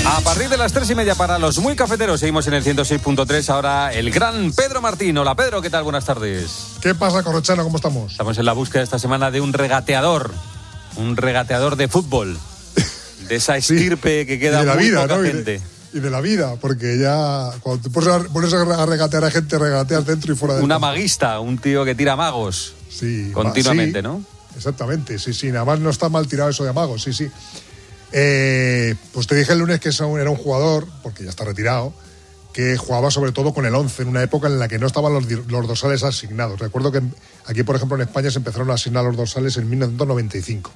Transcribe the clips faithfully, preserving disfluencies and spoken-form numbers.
A partir de las tres y media para los muy cafeteros, seguimos en el ciento seis punto tres. Ahora el gran Pedro Martín. Hola Pedro, ¿qué tal? Buenas tardes. ¿Qué pasa, Corrochano? ¿Cómo estamos? Estamos en la búsqueda esta semana de un regateador. Un regateador de fútbol. De esa estirpe sí, que queda de la muy vida, poca ¿no? gente. Y de, y de la vida, porque ya cuando te pones a, pones a regatear a gente, regateas dentro y fuera de Un campo. amaguista, un tío que tira magos. Sí. Continuamente, sí, ¿no? Exactamente, sí, sí. Nada más no está mal tirado eso de magos, sí, sí. Eh, pues te dije el lunes que era un jugador, porque ya está retirado, que jugaba sobre todo con el once en una época en la que no estaban los, los dorsales asignados. Recuerdo que aquí, por ejemplo, en España se empezaron a asignar los dorsales en mil novecientos noventa y cinco.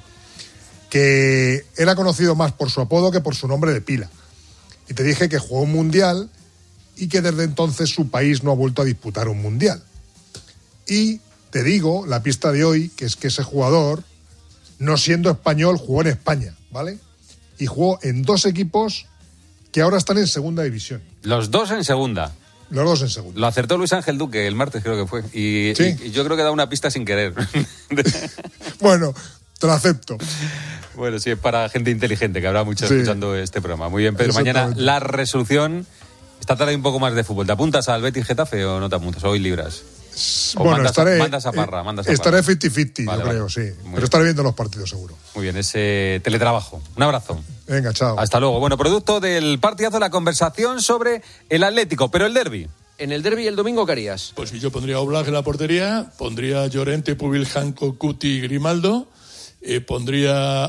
Que era conocido más por su apodo que por su nombre de pila. Y te dije que jugó un mundial y que desde entonces su país no ha vuelto a disputar un mundial. Y te digo, la pista de hoy, que es que ese jugador, no siendo español, jugó en España, ¿vale? Y jugó en dos equipos que ahora están en segunda división. Los dos en segunda. Los dos en segunda. Lo acertó Luis Ángel Duque el martes, creo que fue. Y, ¿Sí? y, y yo creo que da una pista sin querer. Bueno, te lo acepto. Bueno, sí, es para gente inteligente, que habrá mucho sí. escuchando este programa. Muy bien, Pedro. Mañana la resolución. Esta tarde hay un poco más de fútbol. ¿Te apuntas al Betis Getafe o no te apuntas? Hoy libras. O bueno, mandas, estaré, mandas a Parra, mandas a estaré Parra. cincuenta cincuenta, vale, yo creo, vale. sí. Muy Pero bien. Estaré viendo los partidos, seguro. Muy bien, ese teletrabajo. Un abrazo. Venga, chao. Hasta luego. Bueno, producto del partidazo, la conversación sobre el Atlético, pero el derbi. En el derbi el domingo, ¿qué harías? Pues yo pondría a Oblak en la portería, pondría a Llorente, Pubil, Janko, Cuti, Grimaldo, eh, pondría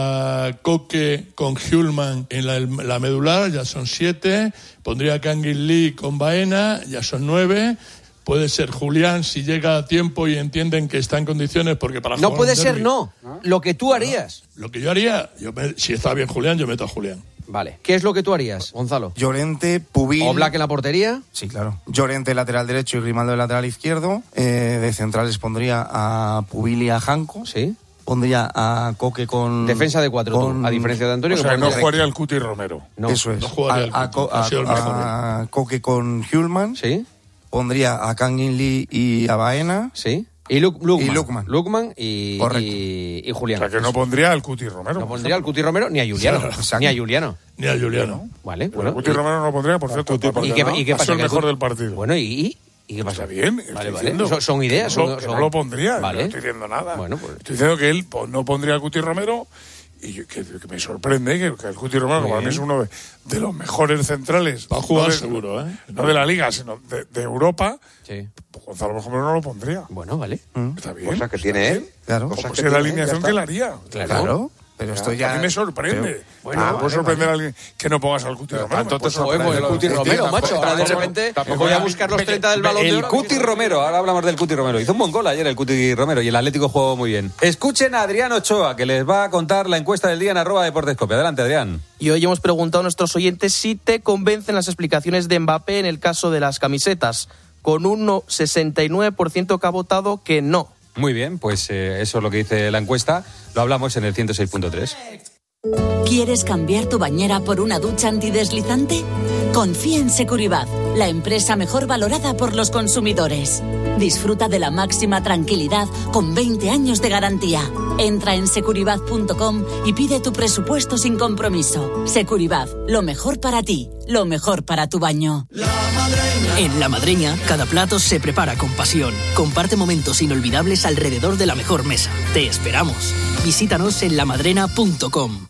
a Coque con Hjulman en la, la medular, ya son siete, pondría a Kangin Lee con Baena, ya son nueve. Puede ser Julián si llega a tiempo y entienden que está en condiciones, porque para no jugar puede un ser derbi, no, lo que tú harías. No, lo que yo haría, yo me, si está bien Julián, yo meto a Julián. Vale. ¿Qué es lo que tú harías, Gonzalo? Llorente, Pubil... ¿Oblak en la portería? Sí, claro. Llorente lateral derecho y Grimaldo lateral izquierdo. Eh, de centrales pondría a Pubil y a Janko. Sí. Pondría a Coque con... Defensa de cuatro, con... a diferencia de Antonio. O sea, que no jugaría el Cuti Romero. No. Eso es. No jugaría a, el Cuti, a, ha sido el mejor. A, a Coque con Hjulman. Sí. Pondría a Kangin Lee y a Baena. Sí. Y Luk, Lukman. Y Lukman. Lukman y, y, y Julián. O sea, que no pondría al Cuti Romero. No pondría al Cuti Romero ni a Juliano. Exacto. Ni a Juliano. Ni a Juliano. Vale, bueno. bueno. Cuti Romero no lo pondría, por cierto. ¿Y qué, ¿y qué pasa? Ha sido el mejor Cuti... del partido. Bueno, ¿y...? ¿Y qué pasa? Está bien. Vale, vale. Diciendo, Son, son ideas. No, son, que son... no lo pondría. Vale. No estoy diciendo nada. Bueno, pues... Estoy diciendo que él no pondría al Cuti Romero. Y yo, que, que me sorprende que, que el Cuti Romero, que para mí es uno de, de los mejores centrales. Va a jugar no de, seguro, ¿eh? No de la Liga, sino de, de Europa. Sí. Pues Gonzalo, por ejemplo, no lo pondría. Bueno, vale. Mm. Está bien. Cosa que tiene él. Claro. Pues pues es la alineación que él haría. Claro. claro. Pero esto ya... A mí me sorprende. Pero, bueno, ah, vale, puede sorprender vale. a alguien que no pongas al Cuti Romero. Tanto te sorprende el Cuti Romero, macho. Ahora de repente voy a buscar los treinta del Balón de Oro. El Cuti Romero, ahora hablamos del Cuti Romero. Hizo un buen gol ayer el Cuti Romero y el Atlético jugó muy bien. Escuchen a Adrián Ochoa, que les va a contar la encuesta del día en arroba Deportescopia. Adelante, Adrián. Y hoy hemos preguntado a nuestros oyentes si te convencen las explicaciones de Mbappé en el caso de las camisetas. Con un sesenta y nueve por ciento que ha votado que no. Muy bien, pues eh, eso es lo que dice la encuesta. Lo hablamos en el ciento seis punto tres. ¿Quieres cambiar tu bañera por una ducha antideslizante? Confía en Securibat, la empresa mejor valorada por los consumidores. Disfruta de la máxima tranquilidad con veinte años de garantía. Entra en securibat punto com y pide tu presupuesto sin compromiso. Securibat, lo mejor para ti, lo mejor para tu baño. La Madreña. En La Madreña, cada plato se prepara con pasión. Comparte momentos inolvidables alrededor de la mejor mesa. Te esperamos. Visítanos en la madrena punto com.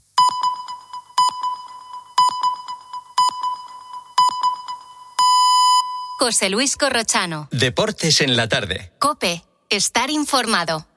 José Luis Corrochano. Deportes en la tarde. COPE. Estar informado.